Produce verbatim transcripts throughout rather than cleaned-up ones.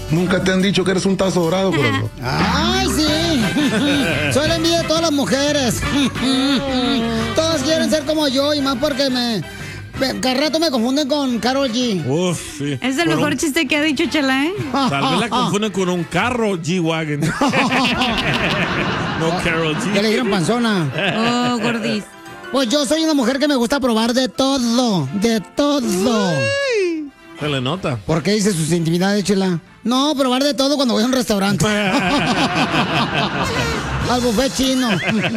Nunca te han dicho que eres un tazo dorado, corazón. ¡Ay, sí! Soy la envidia de todas las mujeres. Todas quieren ser como yo y más porque me... me cada rato me confunden con Karol G. Uf, sí. Es el Con mejor un- chiste que ha dicho Chela, ¿eh? Tal vez la confunden con un carro G-Wagon. No, Carol G. Que le dieron panzona. Oh, gordis. Pues yo soy una mujer que me gusta probar de todo, de todo. Se le nota. ¿Por qué dice sus intimidades, Chela? No, probar de todo cuando voy a un restaurante. Al buffet chino.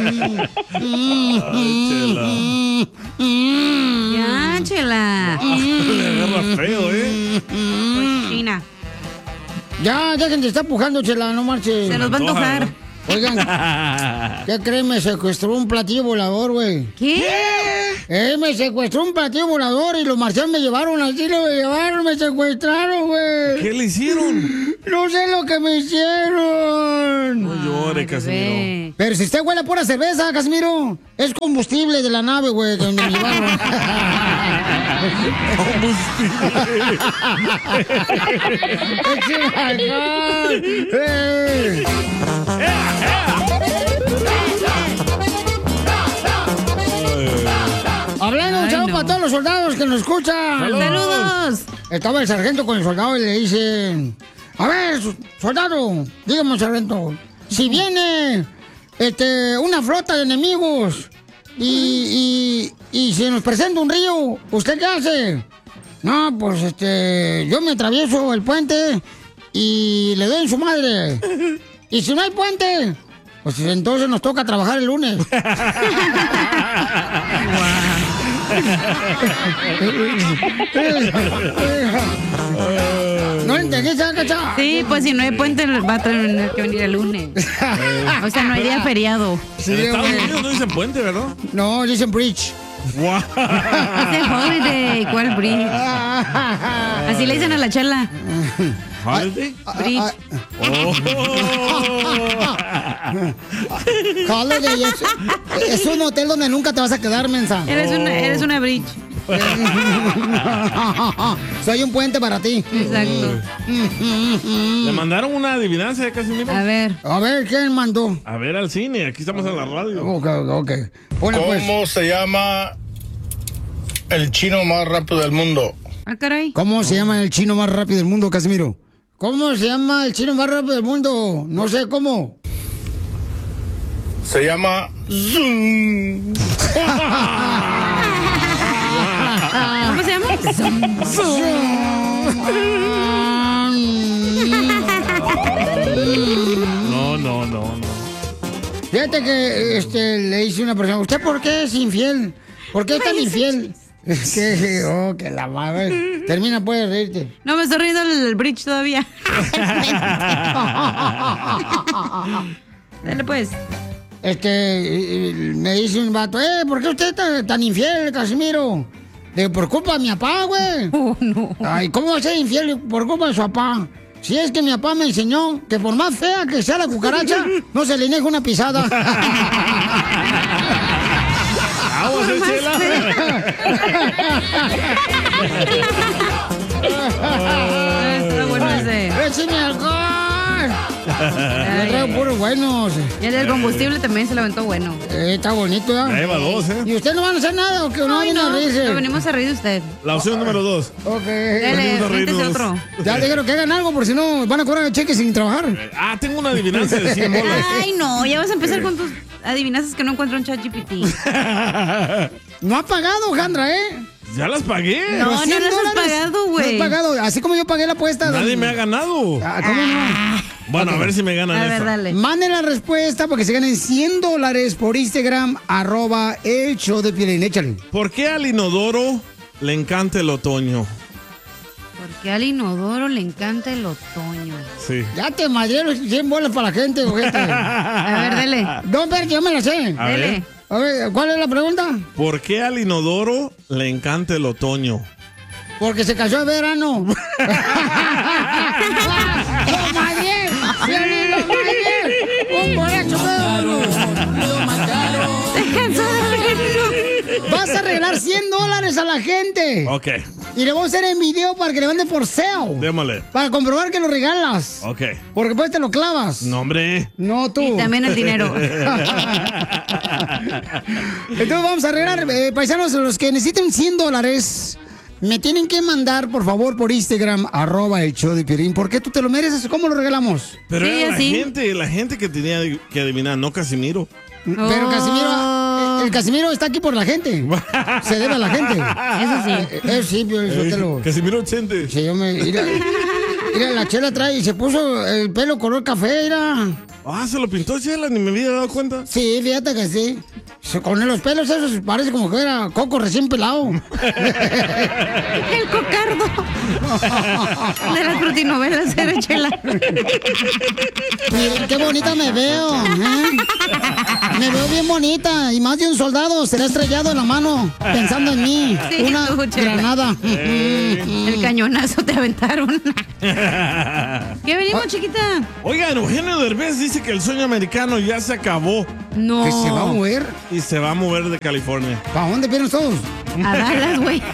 Ya, Chela. Le agarra feo, ¿eh? China. Ya, dejen de estar pujando, Chela, no marches. Se nos va a antojar. Oigan, ¿qué creen? Me secuestró un platillo volador, güey. ¿Qué? Eh, me secuestró un platillo volador y los marcianos me llevaron así, lo llevaron, me secuestraron, güey. ¿Qué le hicieron? No sé lo que me hicieron. No llore, Casimiro. Pero si usted huele a pura cerveza, Casimiro, es combustible de la nave, güey, que me llevaron. ¡Échale alcohol! ¡Eh! Hablando, un Ay, chavo no. para todos los soldados que nos escuchan. ¡Saludos! Estaba el sargento con el soldado y le dice: a ver, so- soldado, dígame, sargento, si viene este, una flota de enemigos y, y, y se nos presenta un río, ¿usted qué hace? No, pues este, yo me atravieso el puente y le doy en su madre. Y si no hay puente, pues entonces nos toca trabajar el lunes. ¿No entendiste, cacha? Sí, pues si no hay puente, va a tener que venir el lunes. O sea, no hay día feriado. Sí, En Estados güey. Unidos no dicen puente, ¿verdad? No, dicen bridge. Wow. Dice holiday, ¿cuál bridge? Así le dicen a la Chela. ¿Holiday? Bridge. Holiday es, es un hotel donde nunca te vas a quedar, mensa. Eres una, eres una bridge. Soy un puente para ti. Exacto. Le mandaron una adivinanza de Casimiro. A ver. A ver, ¿quién mandó? A ver al cine, aquí estamos en la radio. Ok, ok. Bueno, pues. ¿Cómo se llama el chino más rápido del mundo? Ah, caray. ¿Cómo se llama el chino más rápido del mundo, Casimiro? ¿Cómo se llama el chino más rápido del mundo? No sé cómo. Se llama Zoom. ¿Cómo se llama? No, no, no, no. Fíjate que este, le dice una persona: ¿usted por qué es infiel? ¿Por qué es tan infiel? Es que, oh, que la madre. Termina, puedes reírte. No, me estoy riendo el bridge todavía. Dale pues. Este, eh, eh, me dice un vato: eh, ¿por qué usted es tan, tan infiel, Casimiro? De por culpa de mi papá, güey. Oh, no. Ay, ¿cómo va a ser infiel por culpa de su papá? Si es que mi papá me enseñó que por más fea que sea la cucaracha, no se le niega una pisada. ¡Aguas, eh, Chela! Ah, está bueno ese. ¡Écheme alcohol! Yo traigo puros buenos. Y el del combustible también se lo aventó bueno. Eh, está bonito, ¿eh? Ya lleva dos, ¿eh? ¿Y ustedes no van a hacer nada o que no Ay, vienen a no, reírse? no venimos a reír de usted. La opción número dos. Ok. Dale, Venimos a cuéntese reírnos. otro. Ya dijeron que hagan algo, por si no van a cobrar el cheque sin trabajar. Ah, tengo una adivinanza de cien bolas. Ay, no, ya vas a empezar con tus adivinanzas que no encuentro en ChatGPT. No ha pagado, Jandra, ¿eh? Ya las pagué. No, Los no cien las has dólares pagado, No güey. he pagado, así como yo pagué la apuesta. Nadie don- me ha ganado. Ah, ¿cómo no? Bueno, a ver si me ganan A ver, esta. dale. Manden la respuesta porque se ganen cien dólares por Instagram, arroba el show de Piolín. Échale. ¿Por qué al inodoro le encanta el otoño? Porque al inodoro le encanta el otoño. Sí. Ya te madré los cien bolas para la gente, ojete. A ver, dale. No, pero yo me la sé. A Dale. ver. A ver, ¿cuál es la pregunta? ¿Por qué al inodoro le encanta el otoño? Porque se casó de verano. ¡Lo madré! ¡Piolín, lo madré! ¡Un borracho pedo! ¡Lo mataron! Se cansó de verlo. Vas a regalar cien dólares a la gente. Ok. Y le vamos a hacer en video para que le mande por sale. Démosle. Para comprobar que lo regalas. Ok. Porque pues te lo clavas. No, hombre. No, tú. Y también el dinero. Entonces vamos a arreglar, eh, paisanos, los que necesiten cien dólares, me tienen que mandar, por favor, por Instagram, arroba el show de Piolín. ¿Por qué tú te lo mereces? ¿Cómo lo regalamos? Pero Sí, era la así. gente, la gente que tenía que adivinar, no Casimiro. Pero Oh. Casimiro, el, el Casimiro está aquí por la gente. Se debe a la gente. Eso sí. Eh, eh, sí, Piolín, suéltalo. Casimiro ochenta. Sí, yo me... Mira, mira, la Chela trae y se puso el pelo color café, mira. Ah, se lo pintó Chela, ni me había dado cuenta. Sí, fíjate que sí. Se- Con los pelos esos parece como que era coco recién pelado. El cocardo. De las frutinovelas era Chela. Mira, qué bonita me veo. ¿eh? Me veo bien bonita. Y más de un soldado será estrellado en la mano pensando en mí. Sí, Una tú, Chela. granada. El cañonazo te aventaron. ¿Qué venimos, chiquita? Oigan, Eugenio Derbez dice que el sueño americano ya se acabó No. Que se va a mover. y se va a mover de California. ¿Para dónde vienen todos? A Dallas, güey.